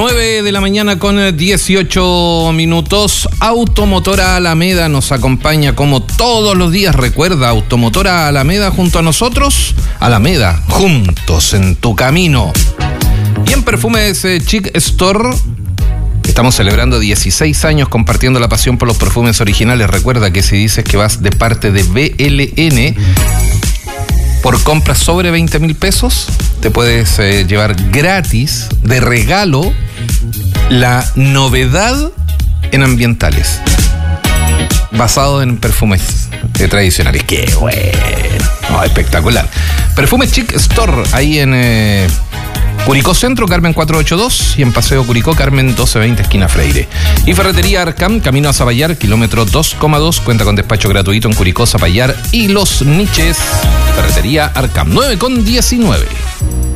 9 de la mañana con 18 minutos. Automotora Alameda nos acompaña como todos los días. Recuerda, Automotora Alameda junto a nosotros. Alameda, juntos en tu camino. Y en Perfumes Chic Store estamos celebrando 16 años compartiendo la pasión por los perfumes originales. Recuerda que si dices que vas de parte de BLN, por compras sobre 20,000 pesos, te puedes llevar gratis, de regalo, la novedad en ambientales, basado en perfumes tradicionales. ¡Qué bueno! Oh, espectacular. Perfumes Chic Store, ahí en Curicó Centro, Carmen 482, y en Paseo Curicó, Carmen 1220, esquina Freire. Y Ferretería Arcam, camino a Zapallar, kilómetro 2,2, cuenta con despacho gratuito en Curicó, Zapallar y Los Niches. Ferretería Arcam, 9 con 19.